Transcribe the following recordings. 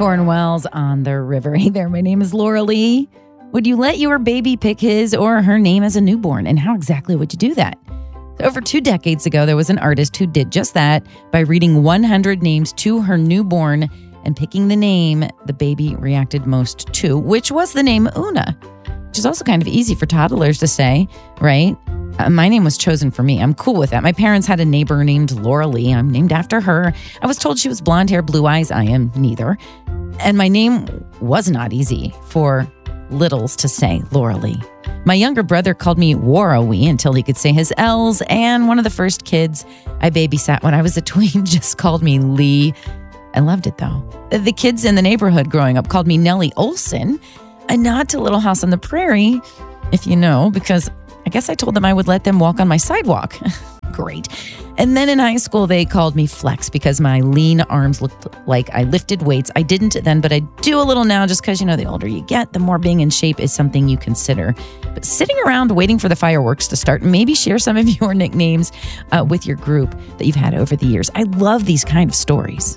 Cornwell's on the River. Hey there, my name is Laura Lee. Would you let your baby pick his or her name as a newborn? And how exactly would you do that? So over 2 decades ago, there was an artist who did just that by reading 100 names to her newborn and picking the name the baby reacted most to, which was the name Una, which is also kind of easy for toddlers to say, right? My name was chosen for me. I'm cool with that. My parents had a neighbor named Laura Lee. I'm named after her. I was told she was blonde hair, blue eyes. I am neither. And my name was not easy for littles to say, Laura Lee. My younger brother called me Warrawee until he could say his L's. And one of the first kids I babysat when I was a tween just called me Lee. I loved it, though. The kids in the neighborhood growing up called me Nellie Olson, a nod to Little House on the Prairie, if you know, because I guess I told them I would let them walk on my sidewalk. Great. And then in high school, they called me Flex because my lean arms looked like I lifted weights. I didn't then, but I do a little now just because, the older you get, the more being in shape is something you consider. But sitting around waiting for the fireworks to start, maybe share some of your nicknames with your group that you've had over the years. I love these kind of stories.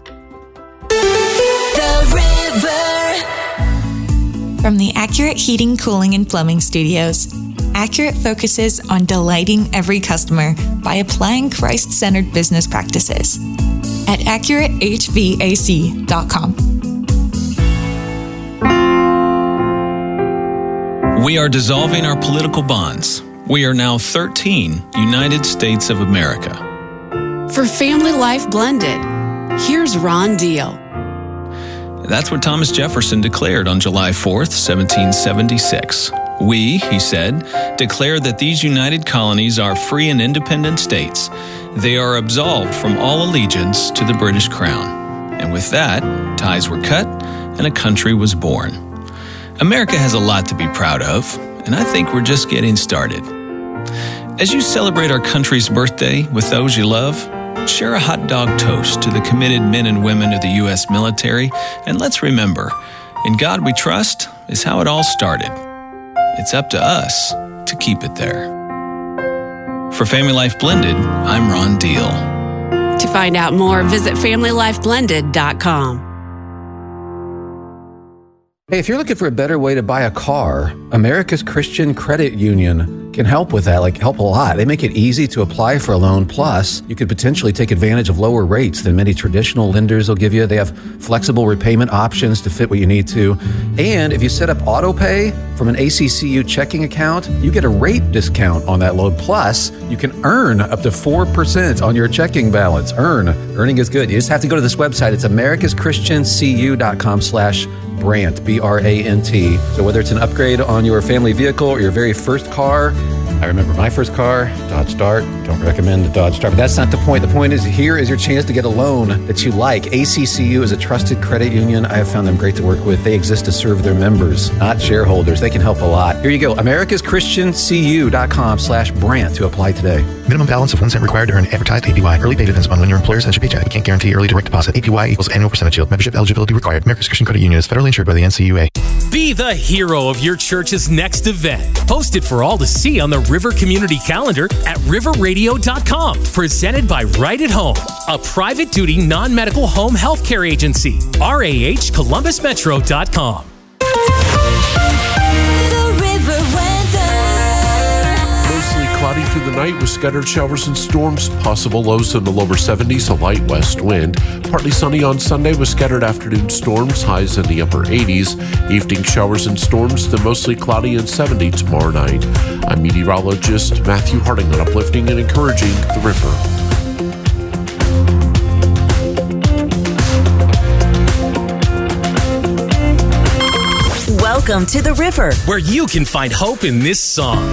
The River. From the Accurate Heating, Cooling, and Plumbing Studios, Accurate focuses on delighting every customer by applying Christ-centered business practices at AccurateHVAC.com. We are dissolving our political bonds. We are now 13 United States of America. For Family Life Blended, here's Ron Deal. That's what Thomas Jefferson declared on July 4th, 1776. We, he said, declare that these united colonies are free and independent states. They are absolved from all allegiance to the British Crown. And with that, ties were cut and a country was born. America has a lot to be proud of, and I think we're just getting started. As you celebrate our country's birthday with those you love, share a hot dog toast to the committed men and women of the U.S. military, and let's remember, in God we trust is how it all started. It's up to us to keep it there. For Family Life Blended, I'm Ron Deal. To find out more, visit FamilyLifeBlended.com. Hey, if you're looking for a better way to buy a car, America's Christian Credit Union can help with that, help a lot. They make it easy to apply for a loan. Plus, you could potentially take advantage of lower rates than many traditional lenders will give you. They have flexible repayment options to fit what you need to. And if you set up auto pay from an ACCU checking account, you get a rate discount on that loan. Plus, you can earn up to 4% on your checking balance. Earning is good. You just have to go to this website. It's americaschristiancu.com/Brant, B-R-A-N-T. So whether it's an upgrade on your family vehicle or your very first car, I remember my first car, Dodge Dart. Don't recommend the Dodge Dart, but that's not the point. The point is, here is your chance to get a loan that you like. ACCU is a trusted credit union. I have found them great to work with. They exist to serve their members, not shareholders. They can help a lot. Here you go, americaschristiancu.com/Brant to apply today. Minimum balance of 1 cent required to earn advertised APY. Early pay depends upon when your employer sends your paycheck. We can't guarantee early direct deposit. APY equals annual percentage yield. Membership eligibility required. America's Christian Credit Union is federally insured by the NCUA. Be the hero of your church's next event. Post it for all to see on the River Community Calendar at riverradio.com. Presented by Right at Home, a private duty non-medical home health care agency. RAHColumbusmetro.com. Cloudy through the night with scattered showers and storms. Possible lows in the lower 70s, a light west wind. Partly sunny on Sunday with scattered afternoon storms, highs in the upper 80s. Evening showers and storms, then mostly cloudy and 70 tomorrow night. I'm meteorologist Matthew Harding on Uplifting and Encouraging the River. Welcome to the River, where you can find hope in this song.